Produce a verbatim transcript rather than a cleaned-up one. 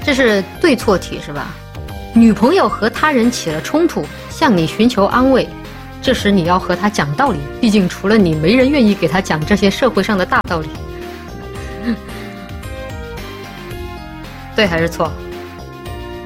这是对错题是吧？女朋友和他人起了冲突，向你寻求安慰，这时你要和他讲道理，毕竟除了你，没人愿意给他讲这些社会上的大道理。对还是错？